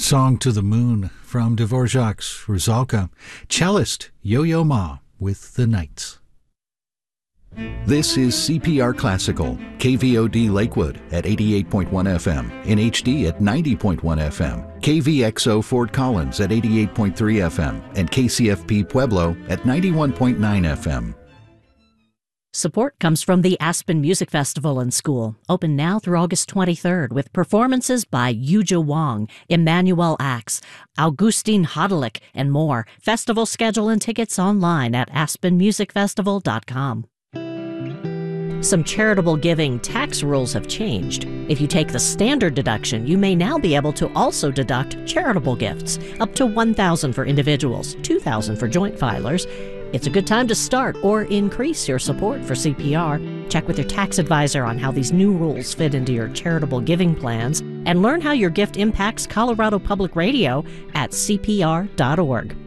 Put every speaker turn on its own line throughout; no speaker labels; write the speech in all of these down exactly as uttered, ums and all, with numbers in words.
Song to the Moon from Dvorak's Rusalka. Cellist Yo-Yo Ma with The Nights. This is C P R Classical, K V O D Lakewood at eighty-eight point one F M, in H D at ninety point one F M, K V X O Fort Collins at eighty-eight point three F M, and K C F P Pueblo at ninety-one point nine F M.
Support comes from the Aspen Music Festival and School, open now through August twenty-third, with performances by Yuja Wong, Emmanuel Axe, Augustine Hodelick, and more. Festival schedule and tickets online at aspen music festival dot com. Some charitable giving tax rules have changed. If you take the standard deduction, you may now be able to also deduct charitable gifts, up to one thousand dollars for individuals, two thousand dollars for joint filers. It's a good time to start or increase your support for C P R. Check with your tax advisor on how these new rules fit into your charitable giving plans, and learn how your gift impacts Colorado Public Radio at C P R dot org.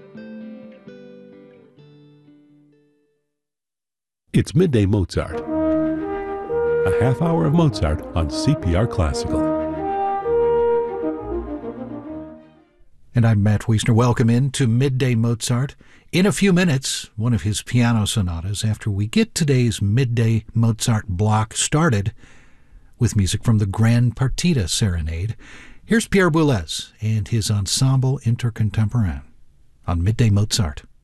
It's Midday Mozart, a half hour of Mozart on C P R Classical.
And I'm Matt Wiesner. Welcome in to Midday Mozart. In a few minutes, one of his piano sonatas after we get today's Midday Mozart block started with music from the Grand Partita Serenade. Here's Pierre Boulez and his Ensemble Intercontemporain on Midday Mozart.